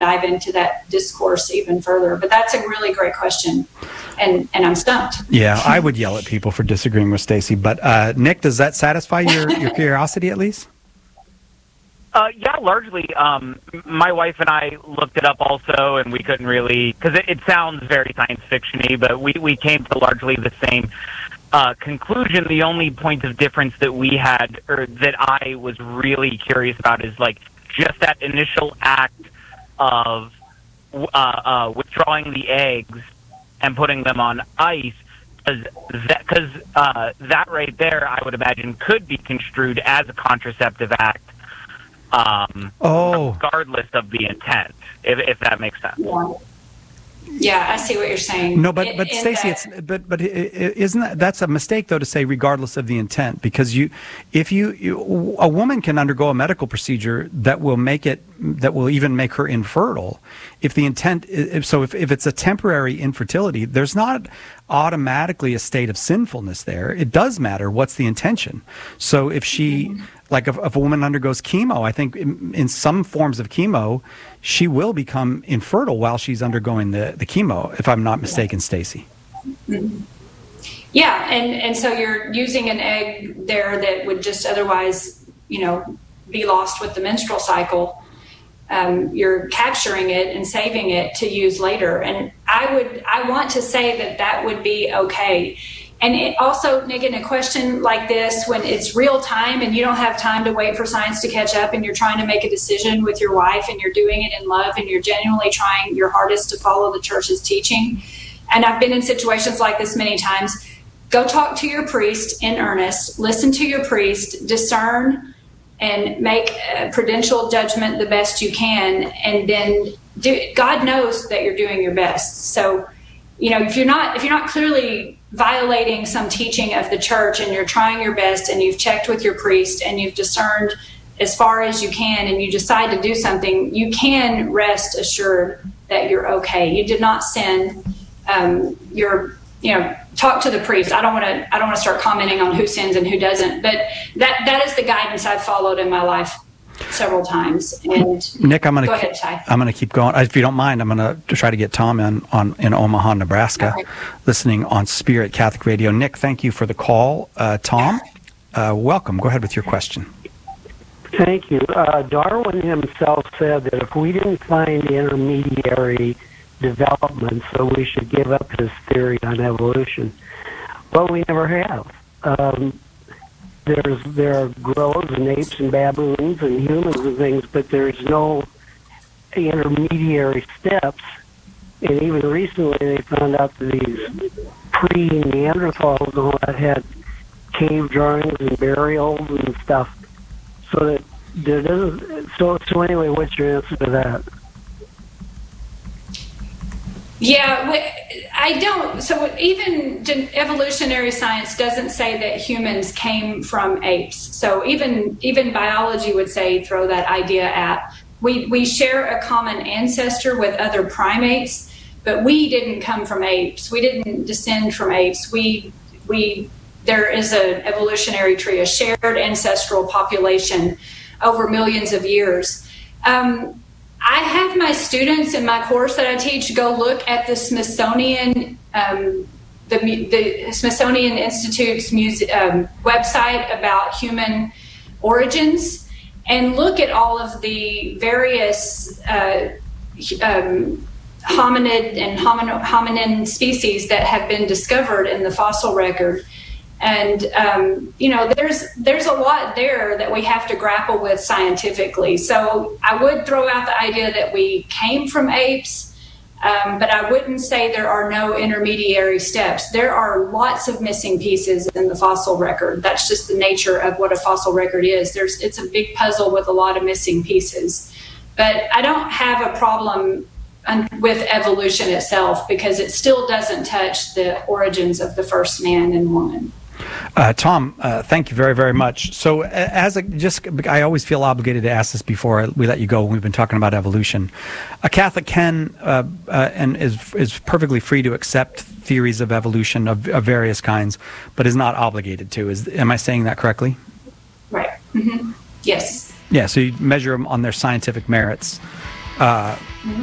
dive into that discourse even further. But that's a really great question, and I'm stumped. Yeah, I would yell at people for disagreeing with Stacy. But Nick, does that satisfy your curiosity at least? Yeah, largely. My wife and I looked it up also, and we couldn't really, because it sounds very science fiction-y, but we came to largely the same conclusion. The only point of difference that we had, or that I was really curious about, is like just that initial act of withdrawing the eggs and putting them on ice, because that right there, I would imagine, could be construed as a contraceptive act. Regardless of the intent, if that makes sense. Yeah, I see what you're saying. No, but Stacy, isn't that's a mistake though to say regardless of the intent, because a woman can undergo a medical procedure that will even make her infertile if the intent if it's a temporary infertility. There's not automatically a state of sinfulness there. It does matter what's the intention. So if she like if a woman undergoes chemo, I think in some forms of chemo, she will become infertile while she's undergoing the chemo, if I'm not mistaken, Stacy. Yeah, and so you're using an egg there that would just otherwise, be lost with the menstrual cycle. You're capturing it and saving it to use later. And I want to say that would be okay. And it also, Nick, in a question like this, when it's real time and you don't have time to wait for science to catch up and you're trying to make a decision with your wife and you're doing it in love and you're genuinely trying your hardest to follow the church's teaching. And I've been in situations like this many times. Go talk to your priest in earnest, listen to your priest, discern and make a prudential judgment the best you can. And then God knows that you're doing your best. So, if you're not clearly violating some teaching of the church and you're trying your best and you've checked with your priest and you've discerned as far as you can and you decide to do something, you can rest assured that you're okay. You did not sin. Talk to the priest. I don't want to start commenting on who sins and who doesn't, but that is the guidance I've followed in my life several times. And Nick, I'm going go ahead, Ty. I'm going to keep going. If you don't mind, I'm going to try to get Tom in Omaha, Nebraska, listening on Spirit Catholic Radio. Nick, thank you for the call. Tom, welcome. Go ahead with your question. Thank you. Darwin himself said that if we didn't find intermediary development, so we should give up his theory on evolution. But we never have. There are gorillas and apes and baboons and humans and things, but there's no intermediary steps. And even recently, they found out that these pre-Neanderthals and all that had cave drawings and burials and stuff. So that there doesn't. So anyway, what's your answer to that? Yeah, I don't. So even evolutionary science doesn't say that humans came from apes. So even biology would say throw that idea out. We share a common ancestor with other primates, but we didn't come from apes. We didn't descend from apes. There is an evolutionary tree, a shared ancestral population over millions of years. I have my students in my course that I teach go look at the Smithsonian, the Smithsonian Institute's website about human origins, and look at all of the various hominid and hominin species that have been discovered in the fossil record. And, there's a lot there that we have to grapple with scientifically. So I would throw out the idea that we came from apes, but I wouldn't say there are no intermediary steps. There are lots of missing pieces in the fossil record. That's just the nature of what a fossil record is. It's a big puzzle with a lot of missing pieces. But I don't have a problem with evolution itself because it still doesn't touch the origins of the first man and woman. Tom, thank you very, very much. So I always feel obligated to ask this before we let you go. We've been talking about evolution. A Catholic can and is perfectly free to accept theories of evolution of various kinds, but is not obligated to. Am I saying that correctly? Right. Mm-hmm. Yes. Yeah, so you measure them on their scientific merits.